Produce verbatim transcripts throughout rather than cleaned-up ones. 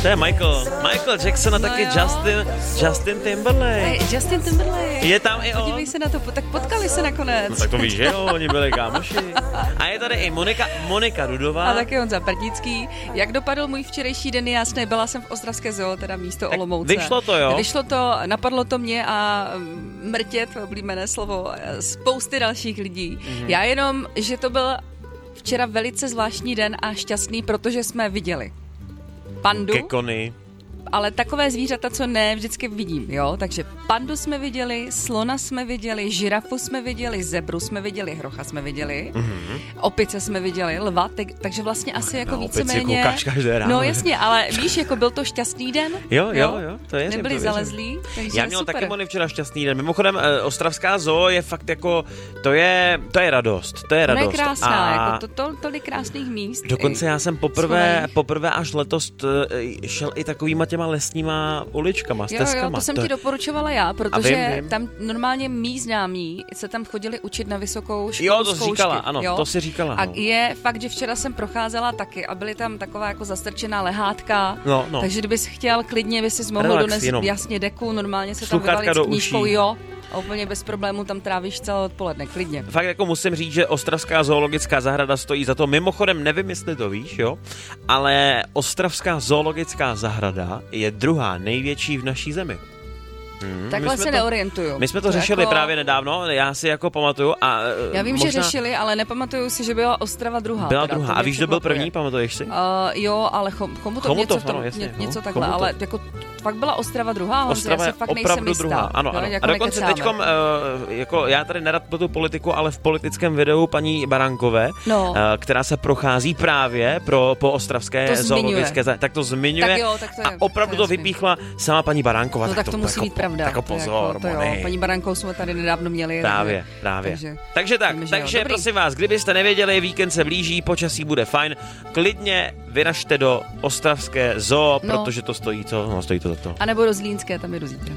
To je Michael. Michael Jackson a No taky jo. Justin, Justin Timberlake. Hey, Justin Timberlake. Je tam i on. Podívej se na to, tak potkali se nakonec. No tak to víš, že jo, oni byli kámoši. A je tady i Monika, Monika Rudová. A taky Honza Prdícký. Jak dopadl můj včerejší den, jasné, byla jsem v ostravské zoo, teda místo Tak Olomouce. vyšlo to, jo? Vyšlo to, napadlo to mě a mrtět, oblíbené slovo, spousty dalších lidí. Mm-hmm. Já jenom, že to byl včera velice zvláštní den a šťastný, protože jsme viděli pandu. Kekony. Ale takové zvířata, co ne vždycky vidím, jo? Takže pandu jsme viděli, slona jsme viděli, žirafu jsme viděli, zebru jsme viděli, hrocha jsme viděli, mm-hmm. opice jsme viděli, lva, tak, takže vlastně asi jako víceméně... koukáš každé ráno. No jasně, ale víš, jako byl to šťastný den. Jo, jo, jo, to je. Nebyli zalezlí, takže Já měl super. taky Moni včera šťastný den. Mimochodem, eh, ostravská zoo je fakt jako, to je, to je radost, to je Ona radost. je krásná, a jako to, to, tolik krásných míst. dokonce já jsem poprvé, schovaných. poprvé až letos t, šel i takovýma těma lesníma uličkama, Jo, stezkama. jo, to jsem to ti je- doporučovala já, protože vím, vím. tam normálně mý známí se tam chodili učit na vysokou školu Jo, to jsi zkoušky, říkala, ano, jo? to si říkala. A No. je fakt, že včera jsem procházela taky a byly tam taková jako zastrčená lehátka, No, no. takže kdybys chtěl klidně, by si mohl Relax, donést jenom. jasně deku, normálně se tam Sluchátka vybalit do s knížkou, uší. jo, a úplně bez problémů tam trávíš celé odpoledne, klidně. Fakt jako musím říct, že Ostravská zoologická zahrada stojí za to. Mimochodem, nevím, jestli to víš, jo, ale Ostravská zoologická zahrada je druhá největší v naší zemi. Hmm, Takhle my jsme se to, neorientuju. My jsme to, To řešili jako- právě nedávno, já si jako pamatuju a Já vím, možná že řešili, ale nepamatuju si, že byla Ostrava druhá. byla teda, druhá. to A mě víš, kdo byl překvapuje. první, pamatuješ si? Uh, jo, ale chom, Chomutov, Chomutov, něco, to, ano, jasně, ně, no, něco takhle, Chomutov. ale jako fakt byla Ostrava druhá, Honzi, Ostrava já je si fakt nejsem opravdu jistá. druhá. Ano, jo, ano. jako A dokonce nekecáme. teďkom, uh, jako já tady nerad tu politiku, ale v politickém videu paní Baránkové, No. uh, která se prochází právě pro, po ostravské To zmiňuje. zoologické zahrady, tak to zmiňuje. Tak jo, tak to je- a opravdu to je to vypíchla sama paní Baránková. No tak to musí jako, být pravda. Jako To je pozor, jako, to jo. Moni. Paní Barankou jsme tady nedávno měli. Právě, takže, právě. Takže, Takže tak, víme, že jo. takže Dobrý. prosím vás, kdybyste nevěděli, víkend se blíží, počasí bude fajn, klidně vyražte do ostravské zoo, No. protože to stojí, co? No, stojí to za to. A nebo do Zlínské, tam jedu zítra.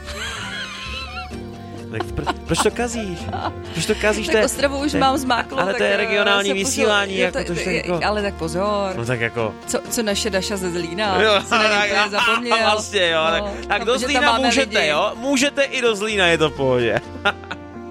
Tak pro, proč to kazíš? Proč to kazíš? To Tak je- Ostravu už to je- mám zmáklou. Ale tak to je já regionální se vysílání, pozor- je jako to už tak jako- Ale tak pozor. No tak jako... Co, co naše Daša ze Zlína? Jo, si nevím, tak, to je zapomněl. vlastně jo, No, tak, tak do protože tam Zlína máme můžete, lidi. jo? Můžete i do Zlína, je to v pohodě.